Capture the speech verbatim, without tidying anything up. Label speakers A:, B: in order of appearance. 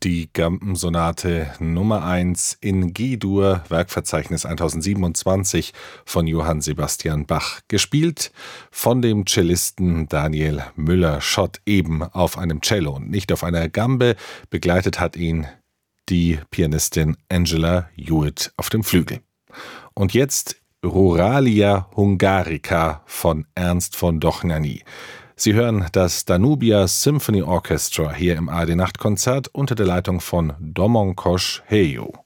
A: die Gampen-Sonate Nummer eins in G-Dur, Werkverzeichnis tausendsiebenundzwanzig von Johann Sebastian Bach. Gespielt von dem Cellisten Daniel Müller-Schott, eben auf einem Cello und nicht auf einer Gambe. Begleitet hat ihn die Pianistin Angela Hewitt auf dem Flügel. Und jetzt Ruralia Hungarica von Ernst von Dohnányi. Sie hören das Danubia Symphony Orchestra hier im A R D Nachtkonzert unter der Leitung von Domongos Helyó.